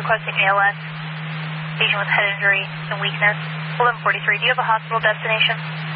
requesting ALS, patient with head injury and weakness. 1143, do you have a hospital destination?